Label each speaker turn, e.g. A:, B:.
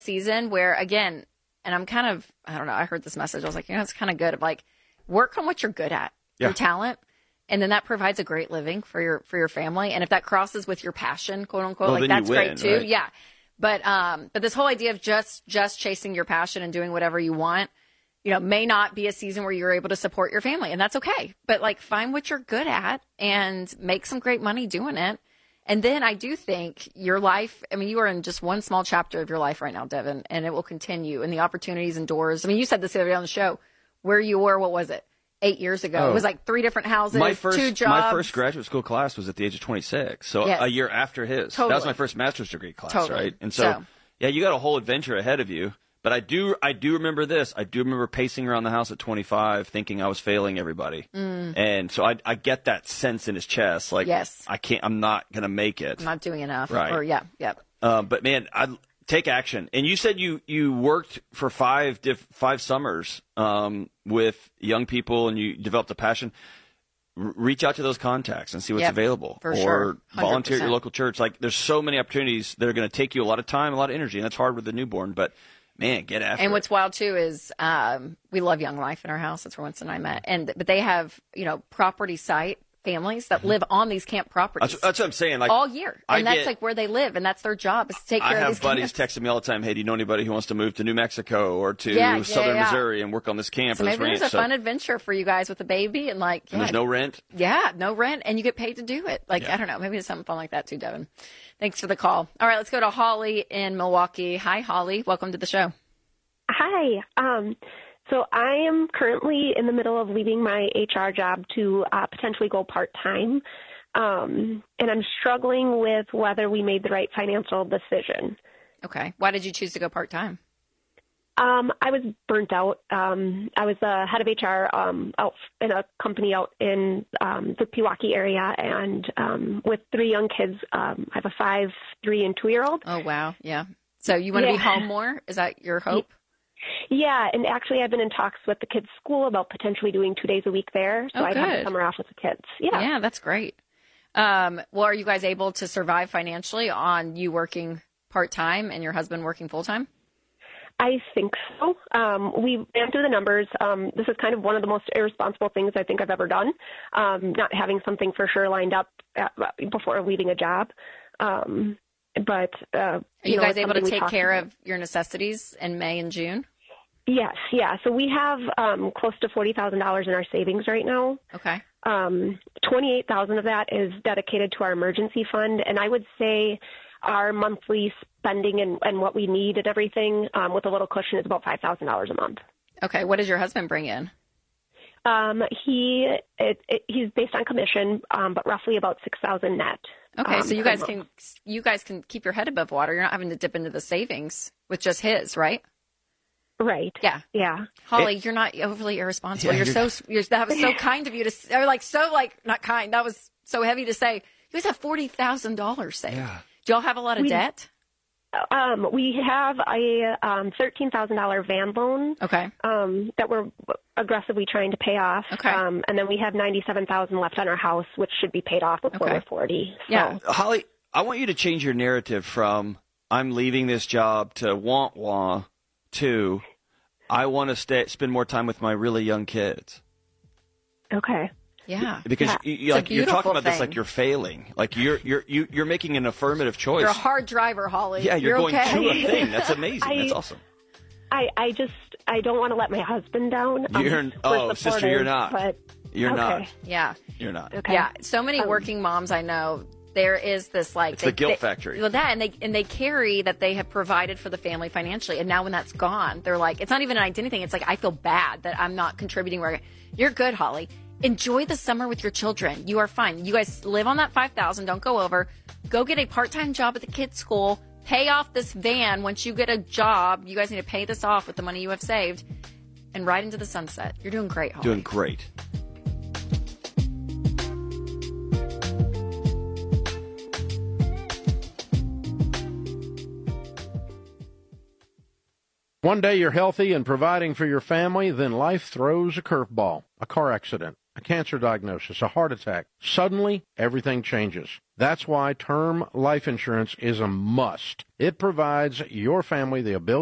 A: season where, again, and I'm kind of, I don't know, I heard this message. I was like, it's kind of good. Like, work on what you're good at, your talent. And then that provides a great living for your family. And if that crosses with your passion, quote unquote, like that's great too. Right? Yeah. But this whole idea of just chasing your passion and doing whatever you want, may not be a season where you're able to support your family, and that's okay. But like, find what you're good at and make some great money doing it. And then I do think your life, you are in just one small chapter of your life right now, Devin, and it will continue. And the opportunities and doors. You said this the other day on the show, where you were, what was it, 8 years ago? It was like 3 different houses, 2 jobs.
B: My first graduate school class was at the age of 26, so a year after his. Totally. That was my first master's degree class, right? And so, you got a whole adventure ahead of you. But I do remember this. I do remember pacing around the house at 25 thinking I was failing everybody. And so I get that sense in his chest. Like, yes. I'm not going to make it.
A: I'm not doing enough.
B: Right.
A: Or, yep.
B: But, man, take action. And you said you worked for 5 summers with young people and you developed a passion. Reach out to those contacts and see what's available.
A: For
B: or
A: sure.
B: volunteer at your local church. Like, there's so many opportunities that are going to take you a lot of time, a lot of energy. And that's hard with the newborn. But man, get after it.
A: And what's wild too is we love Young Life in our house. That's where Winston and I met. But they have property site families that live on these camp properties.
B: That's what I'm saying. Like,
A: all year, and that's like where they live, and that's their job is to take care of these.
B: I have buddies texting me all the time. Hey, do you know anybody who wants to move to New Mexico or to Southern Missouri and work on this camp?
A: So
B: or this
A: maybe
B: ranch?
A: there's a fun adventure for you guys with a baby and and
B: there's no rent.
A: Yeah, no rent, and you get paid to do it. I don't know, maybe there's something fun like that too, Devin. Thanks for the call. All right, let's go to Holly in Milwaukee. Hi, Holly. Welcome to the show.
C: Hi. So I am currently in the middle of leaving my HR job to potentially go part-time, and I'm struggling with whether we made the right financial decision.
A: Okay. Why did you choose to go part-time?
C: I was burnt out. I was the head of HR out in a company out in the Pewaukee area, and with 3 young kids. I have a 5, 3, and 2-year-old.
A: Oh, wow. Yeah. So you want to be home more? Is that your hope?
C: Yeah, and actually I've been in talks with the kids' school about potentially doing 2 days a week there, so I'd have the summer off with the kids.
A: Yeah, that's great. Well, are you guys able to survive financially on you working part-time and your husband working full-time?
C: I think so. We ran through the numbers. This is kind of one of the most irresponsible things I think I've ever done, not having something for sure lined up before leaving a job. But
A: are you guys able to take care of your necessities in May and June?
C: Yes, yeah. So we have close to $40,000 in our savings right now.
A: Okay.
C: $28,000 of that is dedicated to our emergency fund, and I would say our monthly spending and what we need and everything with a little cushion is about $5,000 a month.
A: Okay. What does your husband bring in?
C: He's based on commission, but roughly about $6,000 net.
A: Okay, so you guys can keep your head above water. You're not having to dip into the savings with just his, right?
C: Right.
A: Yeah. Holly, you're not overly irresponsible. That was so kind of you to, or not kind. That was so heavy to say. You guys have $40,000 saved. Yeah. Do y'all have a lot of debt?
C: We have a $13,000 van loan.
A: Okay.
C: That we're aggressively trying to pay off.
A: Okay.
C: And then we have $97,000 left on our house, which should be paid off before we're 40. So.
A: Yeah.
B: Holly, I want you to change your narrative from I'm leaving this job to wah to I want to spend more time with my really young kids.
C: Okay.
A: Yeah.
B: Because you're talking about this like you're failing. Like you're making an affirmative choice.
A: You're a hard driver, Holly.
B: Yeah, you're going
A: okay.
B: to a thing. That's amazing. That's awesome.
C: I don't want to let my husband down.
B: Sister, you're not.
C: But,
B: you're not.
A: Yeah.
B: You're not.
C: Okay.
A: Yeah. So many working moms I know, there is this
B: it's the guilt factory.
A: Well, and they carry that they have provided for the family financially, and now when that's gone, they're like, it's not even an identity thing. It's like I feel bad that I'm not contributing. You're good, Holly. Enjoy the summer with your children. You are fine. You guys live on that $5,000. Don't go over. Go get a part-time job at the kids' school. Pay off this van. Once you get a job, you guys need to pay this off with the money you have saved and ride into the sunset. You're doing great, Holly.
B: Doing great.
D: One day you're healthy and providing for your family, then life throws a curveball, a car accident. a cancer diagnosis, a heart attack. Suddenly, everything changes. That's why term life insurance is a must. It provides your family the ability